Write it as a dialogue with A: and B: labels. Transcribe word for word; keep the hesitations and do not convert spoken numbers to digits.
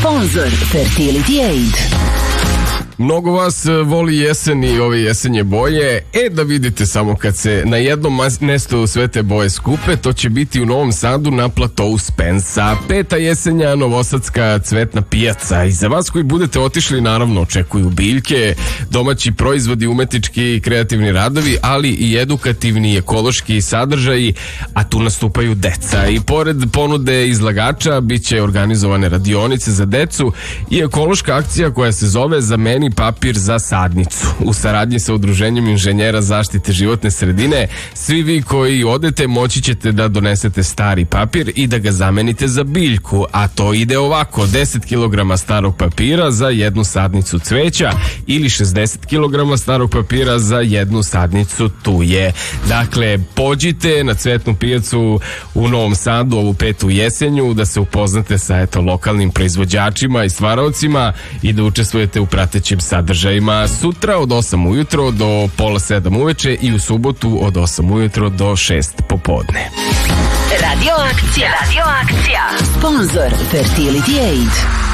A: Sponzor Fertility Aid.
B: Mnogo vas voli jesen i ove jesenje boje. E, da vidite samo kad se na jednom mestu sve te boje skupe, to će biti u Novom Sadu na platovu Spensa. Peta jesenja novosadska cvetna pijaca. I za vas koji budete otišli, naravno, očekuju biljke, domaći proizvodi, umetnički i kreativni radovi, ali i edukativni ekološki sadržaji, a tu nastupaju deca. I pored ponude izlagača bit će organizovane radionice za decu i ekološka akcija koja se zove Zameni papir za sadnicu. U saradnji sa Udruženjem inženjera zaštite životne sredine, svi vi koji odete moći ćete da donesete stari papir i da ga zamenite za biljku, a to ide ovako: deset kilograma starog papira za jednu sadnicu cveća ili šezdeset kilograma starog papira za jednu sadnicu tuje. Dakle, pođite na cvetnu pijacu u Novom Sadu ovu petu jesenju da se upoznate sa eto lokalnim proizvođačima i stvaraocima i da učestvujete u pratećim sadržajima sutra od osam ujutro do pola sedam uveče i u subotu od osam ujutro do šest popodne.
A: Radio akcija. Radio akcija. Sponzor Fertility Aid.